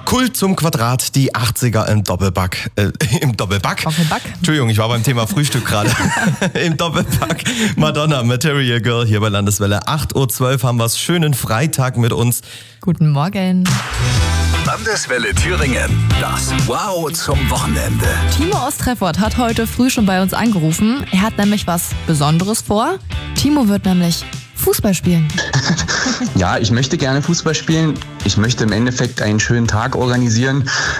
Kult zum Quadrat, die 80er im Doppelpack. Im Doppelpack? Doppelpack? Entschuldigung, ich war beim Thema Frühstück gerade. Im Doppelpack. Madonna, Material Girl hier bei Landeswelle. 8.12 Uhr haben wir schönen Freitag mit uns. Guten Morgen. Landeswelle Thüringen. Das Wow zum Wochenende. Timo aus Treffort hat heute früh schon bei uns angerufen. Er hat nämlich was Besonderes vor. Timo wird nämlich Fußball spielen. Ja, ich möchte gerne Fußball spielen. Ich möchte im Endeffekt einen schönen Tag organisieren.